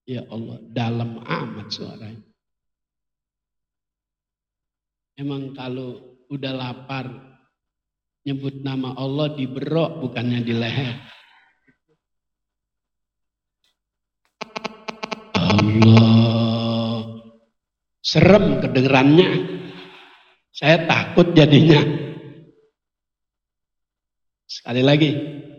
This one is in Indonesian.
Ya Allah, dalam amat suaranya. Emang kalau udah lapar, nyebut nama Allah di berok bukannya di leher. Allah. Serem kedengerannya. Saya takut jadinya. Sekali lagi.